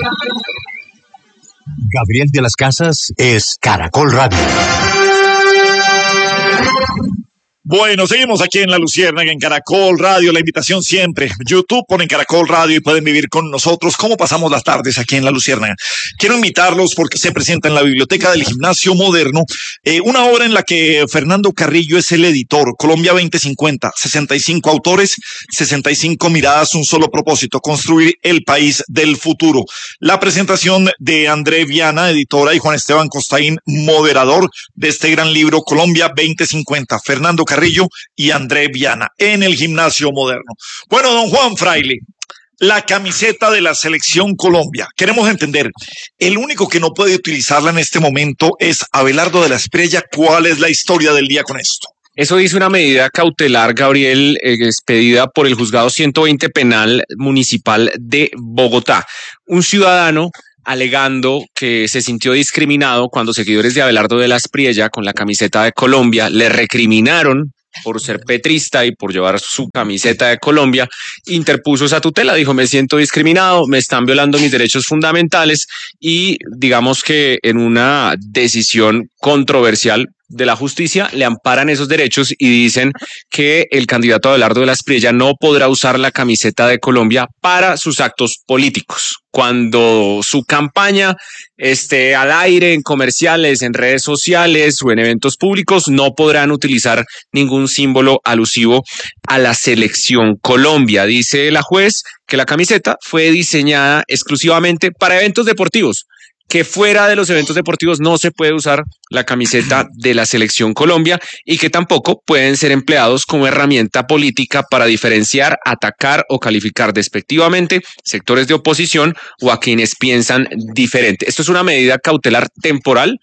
Gabriel de las Casas es Caracol Radio. Bueno, seguimos aquí en La Luciérnaga, en Caracol Radio, la invitación siempre. YouTube ponen Caracol Radio y pueden vivir con nosotros cómo pasamos las tardes aquí en La Luciérnaga. Quiero invitarlos porque se presenta en la Biblioteca del Gimnasio Moderno una obra en la que Fernando Carrillo es el editor, Colombia 2050, 65 autores, 65 miradas, un solo propósito, construir el país del futuro. La presentación de André Viana, editora, y Juan Esteban Costaín, moderador de este gran libro, Colombia 2050, Fernando Carrillo y André Viana, en el Gimnasio Moderno. Bueno, don Juan Fraile, la camiseta de la Selección Colombia. Queremos entender, el único que no puede utilizarla en este momento es Abelardo de la Espriella. ¿Cuál es la historia del día con esto? Eso dice una medida cautelar, Gabriel, expedida por el Juzgado 120 Penal Municipal de Bogotá. Un ciudadano alegando que se sintió discriminado cuando seguidores de Abelardo de la Espriella con la camiseta de Colombia le recriminaron por ser petrista y por llevar su camiseta de Colombia, interpuso esa tutela, dijo: me siento discriminado, me están violando mis derechos fundamentales, y digamos que en una decisión controversial de la justicia le amparan esos derechos y dicen que el candidato Abelardo de la Espriella no podrá usar la camiseta de Colombia para sus actos políticos. Cuando su campaña esté al aire, en comerciales, en redes sociales o en eventos públicos, no podrán utilizar ningún símbolo alusivo a la Selección Colombia. Dice la juez que la camiseta fue diseñada exclusivamente para eventos deportivos, que fuera de los eventos deportivos no se puede usar la camiseta de la Selección Colombia, y que tampoco pueden ser empleados como herramienta política para diferenciar, atacar o calificar despectivamente sectores de oposición o a quienes piensan diferente. Esto es una medida cautelar temporal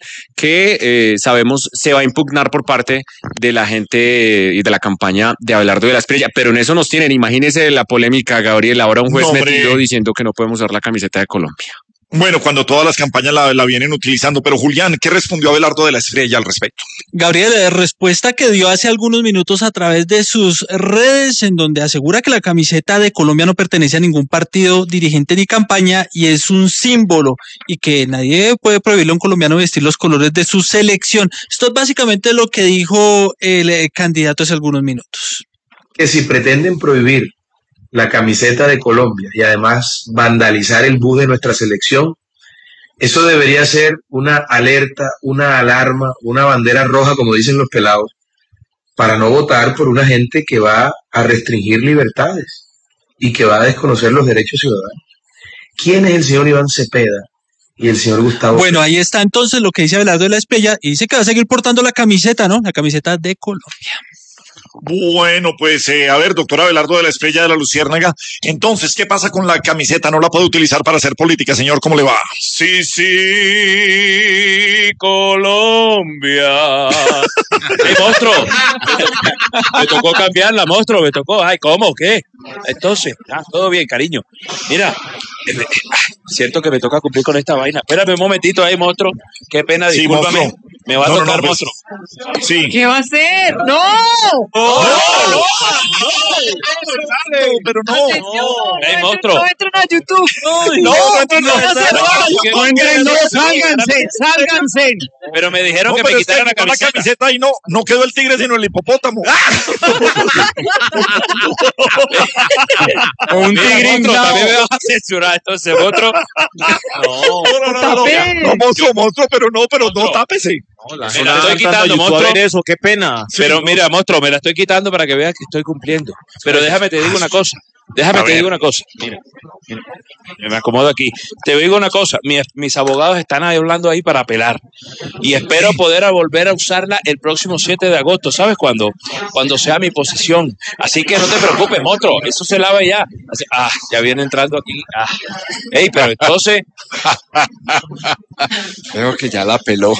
que sabemos se va a impugnar por parte de la gente y de la campaña de Abelardo de la Espriella, pero en eso nos tienen. Imagínese la polémica, Gabriel, ahora un juez metido diciendo que no podemos usar la camiseta de Colombia. Bueno, cuando todas las campañas la vienen utilizando. Pero Julián, ¿qué respondió Abelardo de la Espriella al respecto? Gabriel, respuesta que dio hace algunos minutos a través de sus redes, en donde asegura que la camiseta de Colombia no pertenece a ningún partido, dirigente ni campaña, y es un símbolo, y que nadie puede prohibirle a un colombiano vestir los colores de su selección. Esto es básicamente lo que dijo el candidato hace algunos minutos. Que si pretenden prohibir la camiseta de Colombia y además vandalizar el bus de nuestra selección, eso debería ser una alerta, una alarma, una bandera roja, como dicen los pelados, para no votar por una gente que va a restringir libertades y que va a desconocer los derechos ciudadanos. ¿Quién es el señor Iván Cepeda y el señor Gustavo? Bueno, ahí está entonces lo que dice Abelardo de la Espriella, y dice que va a seguir portando la camiseta, ¿no? La camiseta de Colombia. Bueno, pues a ver, doctor Abelardo de la Espriella de la Luciérnaga, entonces, ¿qué pasa con la camiseta? ¿No la puede utilizar para hacer política, señor? ¿Cómo le va? Sí, sí, Colombia. ¡Ey, monstruo! Me tocó cambiarla, monstruo, me tocó. Ay, ¿cómo? ¿Qué? Entonces, todo bien, cariño. Mira, siento que me toca cumplir con esta vaina. Espérame un momentito ahí, monstruo. Qué pena, discúlpame. Sí, monstruo. Me va a tocar, pues, monstruo. Sí. ¿Qué va a hacer? ¡No! Pero no. ¡Ey, monstruo! No entren a YouTube. No entren, no, sálganse. Pero me dijeron que pero me quitaran la camiseta. Y no quedó el tigre, sino el hipopótamo. Un tigre también me vas a censurar, entonces, otro. No, monstruo, pero no, tápese. Me la estoy quitando, monstruo. Eso, qué pena. Pero mira, monstruo, me la estoy quitando para que veas que estoy cumpliendo. Pero déjame te digo una cosa. Mira, me acomodo aquí. Te digo una cosa, mis abogados están ahí hablando ahí para apelar. Y espero poder volver a usarla el próximo 7 de agosto. ¿Sabes cuándo? Cuando sea mi posición. Así que no te preocupes, monstruo. Eso se lava ya. Así, ya viene entrando aquí. Ey, pero entonces... Creo que ya la peló.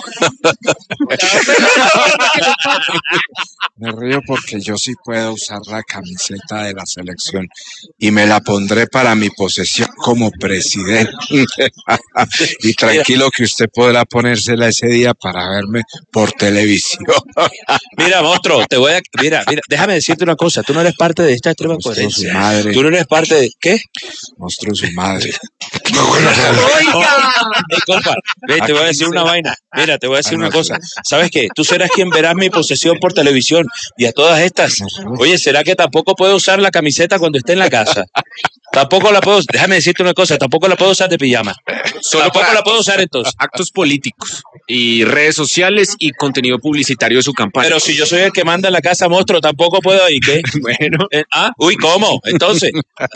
Me río porque yo sí puedo usar la camiseta de la selección y me la pondré para mi posesión como presidente. Y tranquilo que usted podrá ponérsela ese día para verme por televisión. Mira, monstruo, mira, déjame decirte una cosa, tú no eres parte de esta extrema Monstruo, coherencia. su madre. Tú no eres parte de... ¿Qué? Monstruo su madre. Disculpa, ve, te voy a decir una vaina. Mira, te voy a decir una cosa. ¿Sabes qué? Tú serás quien verás mi posesión por televisión. Y a todas estas, oye, ¿será que tampoco puedo usar la camiseta cuando esté en la casa? Tampoco la puedo, déjame decirte una cosa, tampoco la puedo usar de pijama. Tampoco la puedo usar entonces. Actos políticos y redes sociales y contenido publicitario de su campaña. Pero si yo soy el que manda en la casa, monstruo, tampoco puedo. ¿Y qué? Bueno. Uy, ¿cómo? Entonces,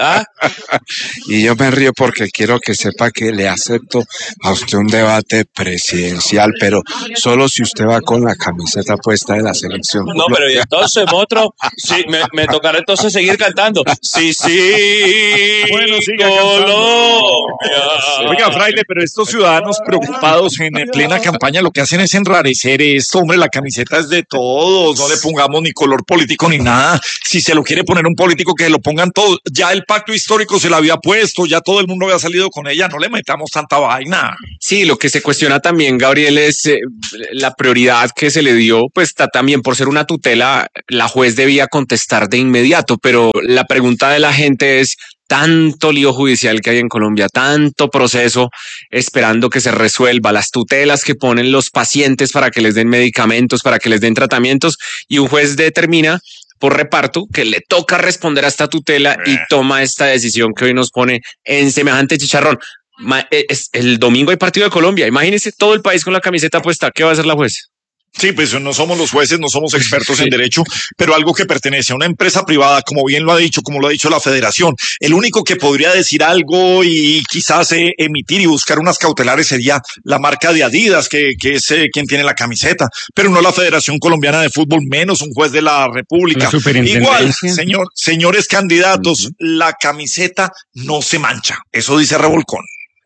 Y yo me río porque quiero que sepa que le acepto a usted un debate presidencial, pero solo si usted va con la camiseta puesta de la selección. No, pero y entonces, monstruo, sí, me tocará entonces seguir cantando. Sí, Bueno, siga Colombia. Oiga, Fraile, pero estos ciudadanos preocupados en plena campaña lo que hacen es enrarecer esto. Hombre, la camiseta es de todos, no le pongamos ni color político ni nada. Si se lo quiere poner un político, que lo pongan todos. Ya el pacto histórico se la había puesto, ya todo el mundo había salido con ella, no le metamos tanta vaina. Sí, lo que se cuestiona también, Gabriel, es la prioridad que se le dio, pues está también por ser una tutela, la juez debía contestar de inmediato, pero la pregunta de la gente es, tanto lío judicial que hay en Colombia, tanto proceso esperando que se resuelva, las tutelas que ponen los pacientes para que les den medicamentos, para que les den tratamientos, y un juez determina por reparto que le toca responder a esta tutela y toma esta decisión que hoy nos pone en semejante chicharrón. El domingo hay partido de Colombia, imagínense todo el país con la camiseta puesta, ¿qué va a hacer la juez? Sí, pues no somos los jueces, no somos expertos en derecho, pero algo que pertenece a una empresa privada, como bien lo ha dicho, como lo ha dicho la federación. El único que podría decir algo y quizás emitir y buscar unas cautelares sería la marca de Adidas, que es quien tiene la camiseta, pero no la Federación Colombiana de Fútbol, menos un juez de la República. Igual, señores candidatos, la camiseta no se mancha. Eso dice Revolcón.